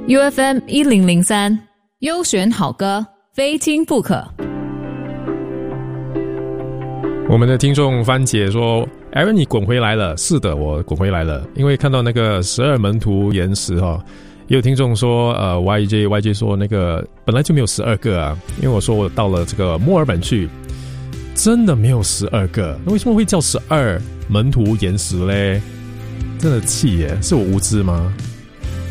UFM 1003优选好歌，非听不可。 我们的听众番茄说 Aaron 你滚回来了。是的，我滚回来了，因为看到那个12门徒岩石也有听众说YJ 说那个本来就没有12个啊，因为我说我到了这个墨尔本去，真的没有12个，那为什么会叫12门徒岩石嘞？真的气耶，是我无知吗？